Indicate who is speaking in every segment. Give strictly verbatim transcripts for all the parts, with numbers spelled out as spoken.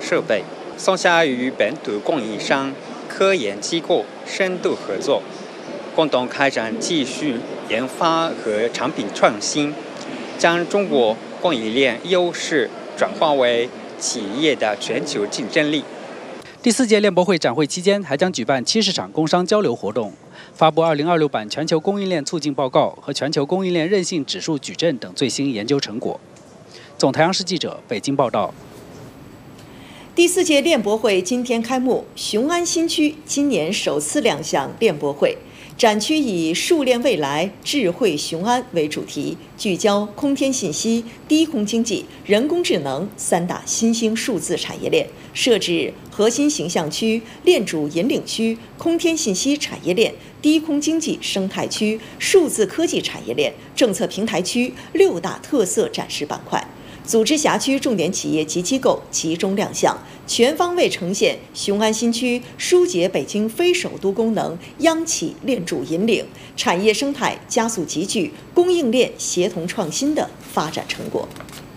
Speaker 1: 设备。松下与本土供应商、科研机构深度合作，共同开展技术研发和产品创新，将中国供应链优势转化为企业的全球竞争力。
Speaker 2: 第四届链博会展会期间，还将举办七十场工商交流活动，发布二零二六版全球供应链促进报告和全球供应链韧性指数矩阵等最新研究成果。总台央视记者北京报道。
Speaker 3: 第四届链博会今天开幕，雄安新区今年首次亮相链博会。展区以"数链未来，智慧雄安"为主题，聚焦空天信息、低空经济、人工智能三大新兴数字产业链，设置核心形象区、链主引领区、空天信息产业链、低空经济生态区、数字科技产业链、政策平台区六大特色展示板块。组织辖区重点企业及机构集中亮相，全方位呈现雄安新区疏解北京非首都功能、央企链主引领、产业生态加速集聚、供应链协同创新的发展成果。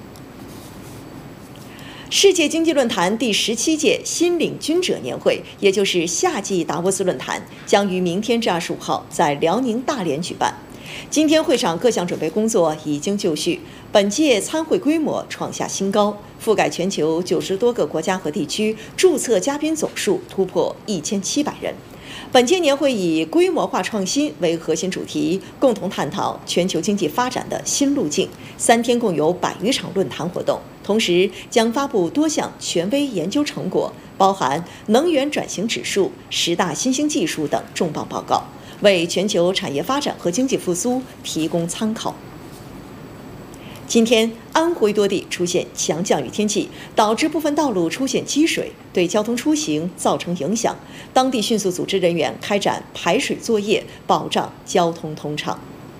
Speaker 3: 世界经济论坛第十七届新领军者年会，也就是夏季达沃斯论坛，将于明天至二十五号在辽宁大连举办。今天会场各项准备工作已经就绪，本届参会规模创下新高，覆盖全球九十多个国家和地区，注册嘉宾总数突破一千七百人。本届年会以规模化创新为核心主题，共同探讨全球经济发展的新路径。三天共有百余场论坛活动，同时将发布多项权威研究成果，包含能源转型指数、十大新兴技术等重磅报告，为全球产业发展和经济复苏提供参考。今天，安徽多地出现强降雨天气，导致部分道路出现积水，对交通出行造成影响。当地迅速组织人员开展排水作业，保障交通通畅。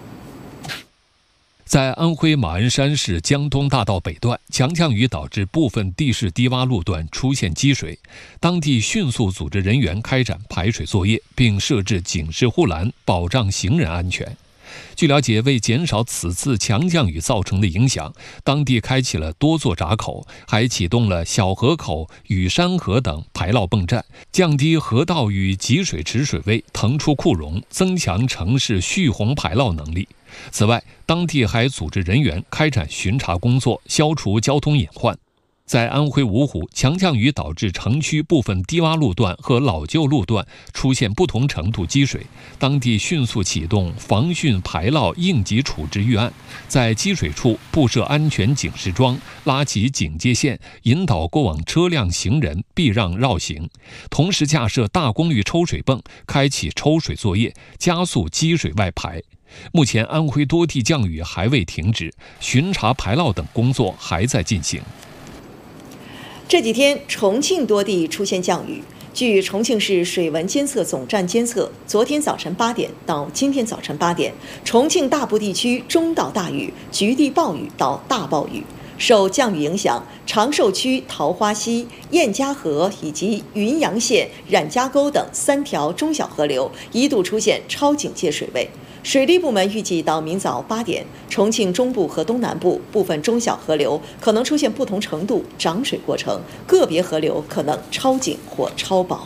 Speaker 4: 在安徽马鞍山市江东大道北段，强降雨导致部分地势低洼路段出现积水，当地迅速组织人员开展排水作业，并设置警示护栏，保障行人安全。据了解，为减少此次强降雨造成的影响，当地开启了多座闸口，还启动了小河口、雨山河等排涝泵站，降低河道与集水池水位，腾出库容，增强城市蓄洪排涝能力。此外，当地还组织人员开展巡查工作，消除交通隐患。在安徽芜湖，强降雨导致城区部分低洼路段和老旧路段出现不同程度积水，当地迅速启动防汛排涝应急处置预案，在积水处布设安全警示桩，拉起警戒线，引导过往车辆行人避让绕行，同时架设大功率抽水泵，开启抽水作业，加速积水外排。目前，安徽多地降雨还未停止，巡查排涝等工作还在进行。
Speaker 3: 这几天，重庆多地出现降雨。据重庆市水文监测总站监测，昨天早晨八点到今天早晨八点，重庆大部地区中到大雨，局地暴雨到大暴雨。受降雨影响，长寿区桃花溪、燕家河以及云阳县冉家沟等三条中小河流一度出现超警戒水位。水利部门预计到明早八点，重庆中部和东南部部分中小河流可能出现不同程度涨水过程，个别河流可能超警或超保。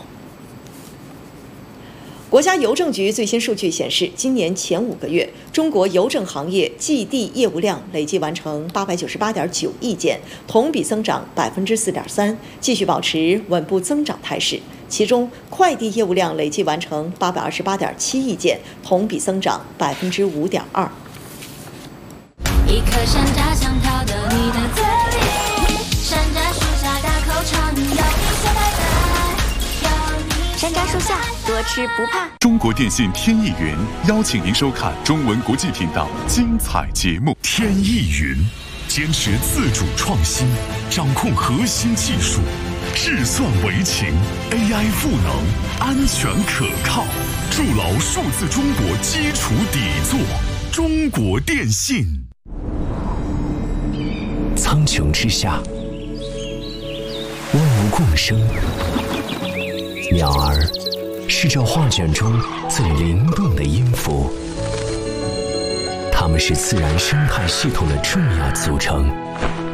Speaker 3: 国家邮政局最新数据显示，今年前五个月，中国邮政行业寄递业务量累计完成八百九十八点九亿件，同比增长百分之四点三，继续保持稳步增长态势。其中，快递业务量累计完成八百二十八点七亿件，同比增长百分之五点二。一颗山楂想跳到你的嘴里，山楂树下大口唱，有你最爱的。山楂树下，多吃不怕。
Speaker 5: 中国电信天翼云邀请您收看中文国际频道精彩节目。天翼云坚持自主创新，掌控核心技术。智算为情 ，A I 赋能，安全可靠，筑牢数字中国基础底座。中国电信。
Speaker 6: 苍穹之下，万物共生。鸟儿是这画卷中最灵动的音符，它们是自然生态系统的重要组成。